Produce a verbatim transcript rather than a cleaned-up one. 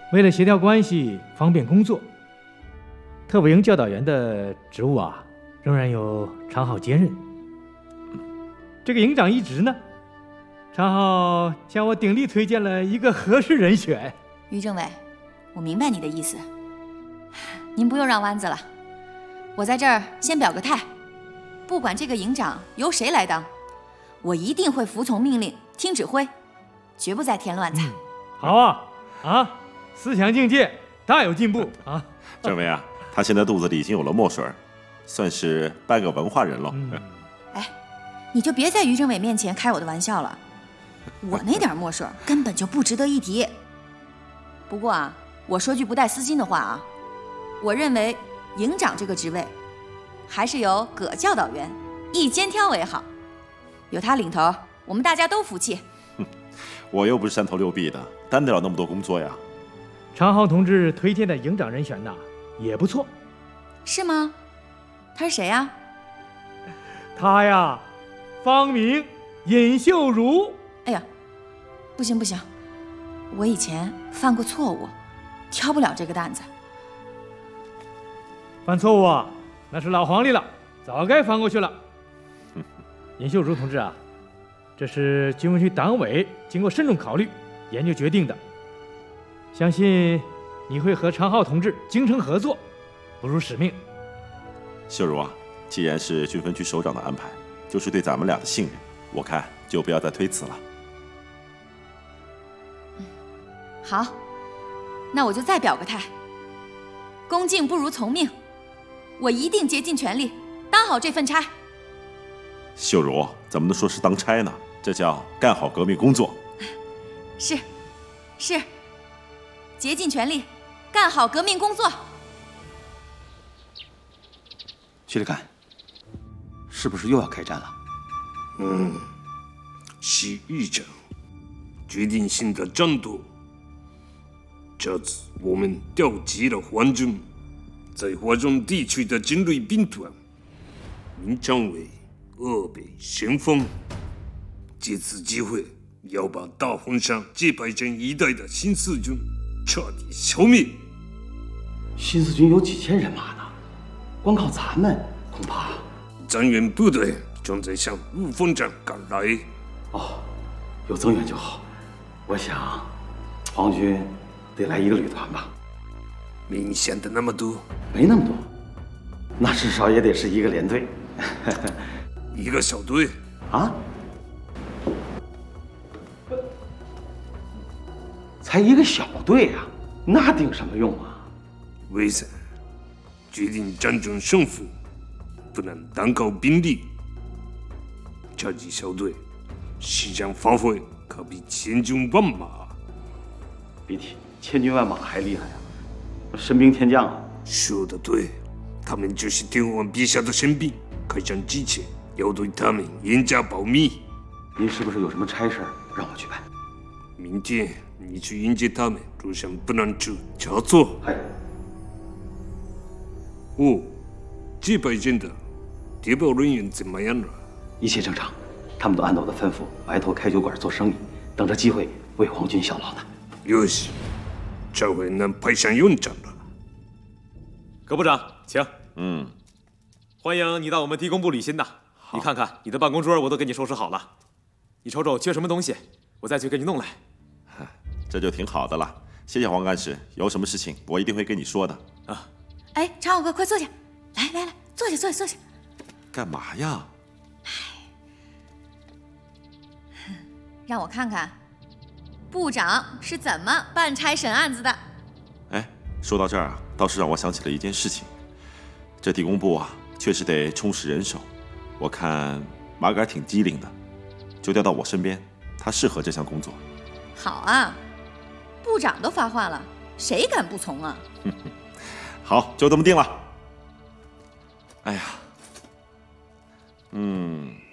为了协调关系，方便工作，特务营教导员的职务啊，仍然由常浩兼任。这个营长一职呢，常浩向我鼎力推荐了一个合适人选。 于政委，我明白你的意思，您不用绕弯子了。我在这儿先表个态，不管这个营长由谁来当，我一定会服从命令，听指挥，绝不再添乱子。嗯、 好啊，啊，思想境界大有进步啊！ 政委啊，他现在肚子里已经有了墨水，算是半个文化人了。 嗯、哎，你就别在于政委面前开我的玩笑了，我那点墨水根本就不值得一提。不过啊，我说句不带私心的话啊，我认为营长这个职位，还是由葛教导员一肩挑为好。有他领头，我们大家都服气。 我又不是三头六臂的，担得了那么多工作呀。 常浩同志推荐的营长人选呐，也不错。 是吗？他是谁呀？ 他呀，方明、尹秀茹。 哎呀，不行不行，我以前犯过错误，挑不了这个担子。 犯错误啊，那是老黄历了，早该翻过去了。尹秀茹同志啊，这是军委区党委经过慎重考虑、研究决定的，相信你会和常浩同志精诚合作，不辱使命。 秀茹啊，既然是军分区首长的安排，就是对咱们俩的信任，我看就不要再推辞了。 嗯，好，那我就再表个态，恭敬不如从命，我一定竭尽全力当好这份差。 秀茹，怎么能说是当差呢？这叫干好革命工作。 是，是，竭尽全力干好革命工作。 徐立干，是不是又要开战了？ 嗯，是议长决定性的战斗。这次我们调集了黄军在华中地区的精锐兵团，名称为鄂北先锋。借此机会，要把大洪山界牌镇一带的新四军彻底消灭。 新四军有几千人马呢，光靠咱们恐怕…… 增援部队正在向雾峰站赶来。 哦，有增援就好。我想，皇军得来一个旅团吧？ 明显的那么多？ 没那么多，那至少也得是一个连队。 一个小队啊？才一个小队啊，那顶什么用啊？ 魏三决定战争胜负，不能单靠兵力。这支小队实战发挥可比千军万马。 比起千军万马还厉害啊！神兵天将啊！ 说得对，他们就是天皇陛下的神兵。开战之前要对他们严加保密。 您是不是有什么差事让我去办？ 明天你去迎接他们，路上不能出差错。 嗨。 哦，界牌镇的谍报人员怎么样了？ 一切正常，他们都按照我的吩咐埋头开酒馆做生意，等着机会为皇军效劳呢。 有戏，这回能派上用场了。 葛部长，请。 嗯， 欢迎你到我们地工部履新呐。你看看你的办公桌，我都给你收拾好了。你瞅瞅缺什么东西，我再去给你弄来。 这就挺好的了，谢谢黄干事。有什么事情我一定会跟你说的。 啊！ 哎，常浩哥，快坐下，来来来，坐下坐下坐下。 干嘛呀？ 让我看看，部长是怎么办差审案子的。 哎，说到这儿啊，倒是让我想起了一件事情。这地工部啊，确实得充实人手。我看马杆挺机灵的，就调到我身边，他适合这项工作。 好啊，部长都发话了，谁敢不从啊？ 好，就这么定了。哎呀，嗯。